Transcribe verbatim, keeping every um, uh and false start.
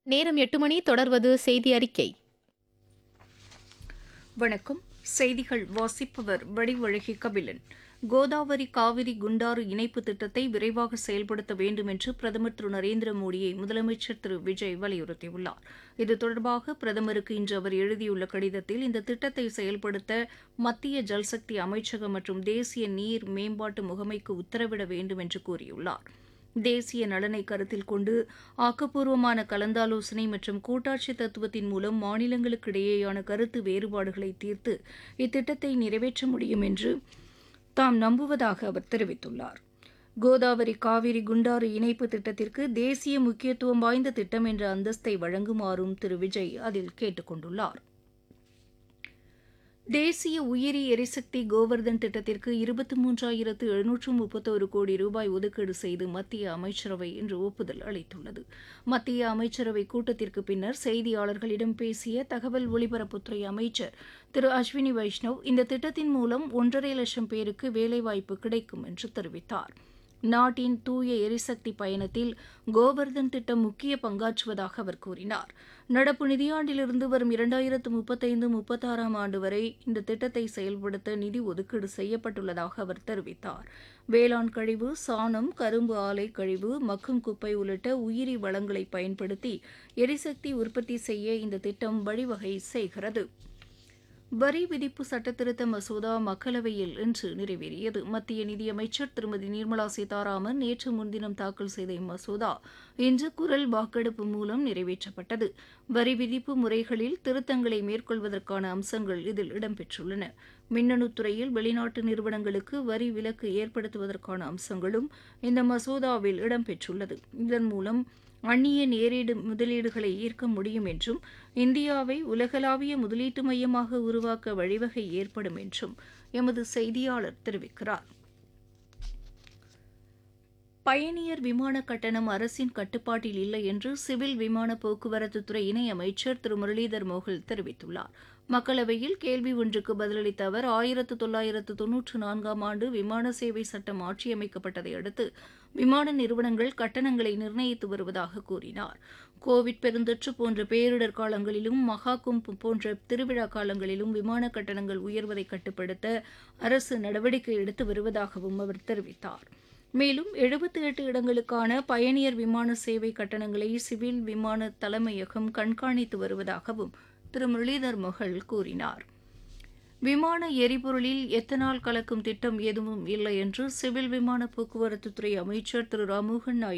நேரம் எட்டு மணி. தொடர்வது செய்தி அறிக்கை. வணக்கம். செய்திகள் வாசிப்பவர் வடிவழகி கபிலன். கோதாவரி காவிரி குண்டாறு இணைப்பு திட்டத்தை விரைவாக செயல்படுத்த வேண்டும் என்று பிரதமர் திரு நரேந்திர மோடியை முதலமைச்சர் திரு விஜய் வலியுறுத்தியுள்ளார். இது தொடர்பாக பிரதமருக்கு இன்று அவர் எழுதியுள்ள கடிதத்தில் இந்த திட்டத்தை செயல்படுத்த மத்திய ஜல்சக்தி அமைச்சகம் மற்றும் தேசிய நீர் மேம்பாட்டு முகமைக்கு உத்தரவிட வேண்டும் என்று கூறியுள்ளார். தேசிய நலனை கருத்தில் கொண்டு ஆக்கப்பூர்வமான கலந்தாலோசனை மற்றும் கூட்டாட்சி தத்துவத்தின் மூலம் மாநிலங்களுக்கிடையேயான கருத்து வேறுபாடுகளை தீர்த்து இத்திட்டத்தை நிறைவேற்ற முடியும் என்று தாம் நம்புவதாக அவர் தெரிவித்துள்ளார். கோதாவரி காவிரி குண்டாறு இணைப்பு திட்டத்திற்கு தேசிய முக்கியத்துவம் வாய்ந்த திட்டம் என்ற அந்தஸ்தை வழங்குமாறும் திரு விஜய் அதில் கேட்டுக் கொண்டுள்ளார். தேசிய உயிரி எரிசக்தி கோவர்தன் திட்டத்திற்கு இருபத்தி மூன்றாயிரத்து எழுநூற்று முப்பத்தோரு கோடி ரூபாய் ஒதுக்கீடு செய்து மத்திய அமைச்சரவை இன்று ஒப்புதல் அளித்துள்ளது. மத்திய அமைச்சரவை கூட்டத்திற்கு பின்னர் செய்தியாளர்களிடம் பேசிய தகவல் ஒலிபரப்புத்துறை அமைச்சர் திரு அஸ்வினி வைஷ்ணவ் இந்த திட்டத்தின் மூலம் ஒன்றரை லட்சம் பேருக்கு வேலைவாய்ப்பு கிடைக்கும் என்று தெரிவித்தார். நாட்டின் தூய எரிசக்தி பயணத்தில் கோவர்தன் திட்டம் முக்கிய பங்காற்றுவதாக அவர் கூறினார். நடப்பு நிதியாண்டிலிருந்து வரும் இரண்டாயிரத்து முப்பத்தைந்து முப்பத்தாறாம் ஆண்டு வரை இந்த திட்டத்தை செயல்படுத்த நிதி ஒதுக்கீடு செய்யப்பட்டுள்ளதாக அவர் தெரிவித்தார். வேளாண் கழிவு, சாணம், கரும்பு ஆலை கழிவு, மக்கும் குப்பை உள்ளிட்ட உயிரி வளங்களை பயன்படுத்தி எரிசக்தி உற்பத்தி செய்ய இந்த திட்டம் வழிவகை செய்கிறது. வரி விதிப்பு சட்டத்திருத்த மசோதா மக்களவையில் இன்று நிறைவேறியது. மத்திய நிதியமைச்சர் திருமதி நிர்மலா சீதாராமன் நேற்று முன்தினம் தாக்கல் செய்த இம்மசோதா இன்று குரல் வாக்கெடுப்பு மூலம் நிறைவேற்றப்பட்டது. வரி விதிப்பு முறைகளில் திருத்தங்களை மேற்கொள்வதற்கான அம்சங்கள் இதில் இடம்பெற்றுள்ளன. மின்னணு துறையில் வெளிநாட்டு நிறுவனங்களுக்கு வரி விலக்கு ஏற்படுத்துவதற்கான அம்சங்களும் இந்த மசோதாவில் இடம்பெற்றுள்ளது. இதன் மூலம் அந்நிய நேரடி முதலீடுகளை ஈர்க்க முடியும் என்றும் இந்தியாவை உலகளாவிய முதலீட்டு மையமாக உருவாக்க வழிவகை ஏற்படும் என்றும் எமது செய்தியாளர் தெரிவிக்கிறார். பயணியர் விமான கட்டணம் அரசின் கட்டுப்பாட்டில் இல்லை என்று சிவில் விமான போக்குவரத்துத்துறை இணையமைச்சர் திரு முரளிதர் மோகல் தெரிவித்துள்ளார். மக்களவையில் கேள்வி ஒன்றுக்கு பதிலளித்த அவர் ஆயிரத்து தொள்ளாயிரத்து தொன்னூற்று நான்காம் ஆண்டு விமான சேவை சட்டம் மாற்றியமைக்கப்பட்டதை அடுத்து விமான நிறுவனங்கள் கட்டணங்களை நிர்ணயித்து வருவதாக கூறினார். கோவிட் பெருந்தொற்று போன்ற பேரிடர் காலங்களிலும் மகா கும்ப் போன்ற திருவிழா காலங்களிலும் விமான கட்டணங்கள் உயர்வதை கட்டுப்படுத்த அரசு நடவடிக்கை எடுத்து வருவதாகவும் அவர் தெரிவித்தார். மேலும் எழுபத்தி எட்டு இடங்களுக்கான பயணியர் விமான சேவை கட்டணங்களை சிவில் விமான தலைமையகம் கண்காணித்து வருவதாகவும் திரு முரளிதர் மொஹல் கூறினார். விமான எரிபொருளில் எத்தனால் கலக்கும் திட்டம் எதுவும் இல்லை என்று சிவில் விமான போக்குவரத்துத்துறை அமைச்சர் திரு ராம்மோகன் நாயுடு